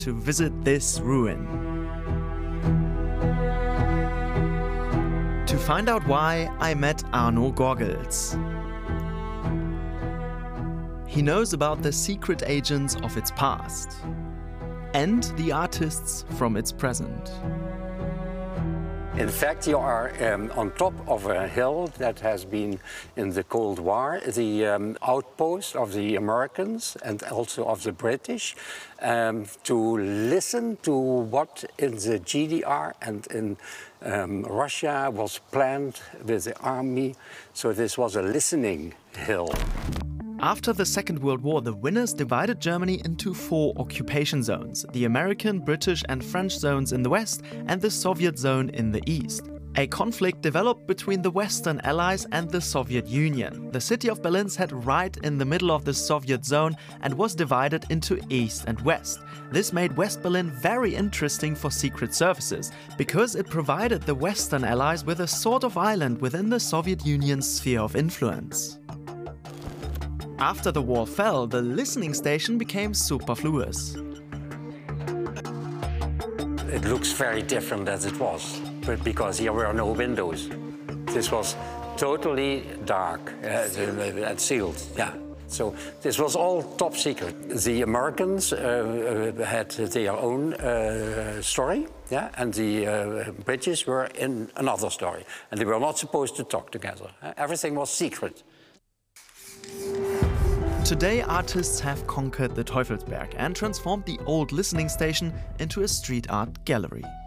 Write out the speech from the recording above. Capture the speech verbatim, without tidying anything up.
to visit this ruin. To find out why, I met Arno Gorgels. He knows about the secret agents of its past and the artists from its present. In fact, you are um, on top of a hill that has been, in the Cold War, the um, outpost of the Americans and also of the British, um, to listen to what in the G D R and in um, Russia was planned with the army. So this was a listening hill. After the Second World War, the winners divided Germany into four occupation zones: the American, British and French zones in the west and the Soviet zone in the east. A conflict developed between the Western Allies and the Soviet Union. The city of Berlin sat right in the middle of the Soviet zone and was divided into east and west. This made West Berlin very interesting for secret services, because it provided the Western Allies with a sort of island within the Soviet Union's sphere of influence. After the wall fell, the listening station became superfluous. It looks very different as it was, but because here were no windows. This was totally dark uh, and sealed. Yeah. So this was all top secret. The Americans uh, had their own uh, story, yeah, and the uh, British were in another story, and they were not supposed to talk together. Everything was secret. Today, artists have conquered the Teufelsberg and transformed the old listening station into a street art gallery.